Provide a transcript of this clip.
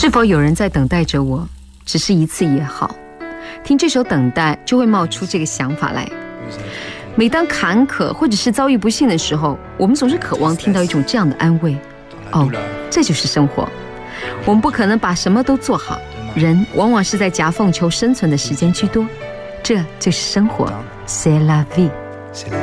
是否有人在等待着我？只是一次也好。听这首《等待》，就会冒出这个想法来。每当坎坷或者是遭遇不幸的时候，我们总是渴望听到一种这样的安慰。哦，这就是生活。我们不可能把什么都做好，人往往是在夹缝求生存的时间居多。这就是生活，C'est la vie。